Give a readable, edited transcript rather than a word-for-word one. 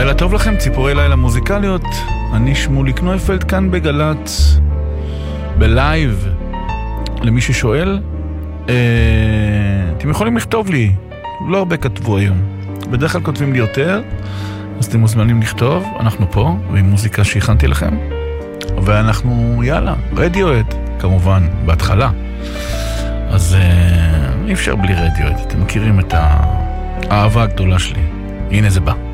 לילה טוב לכם, ציפורי לילה מוזיקליות. אני שמוליק נויפלד כאן בגלץ בלייב. למי ששואל, אתם יכולים לכתוב לי, לא הרבה כתבו היום, בדרך כלל כותבים לי יותר, אז אתם מוזמנים לכתוב. אנחנו פה עם מוזיקה שהכנתי לכם, ואנחנו יאללה, רדיואד כמובן בהתחלה, אז אי אפשר בלי רדיואד. אתם מכירים את האהבה הגדולה שלי. הנה זה בא.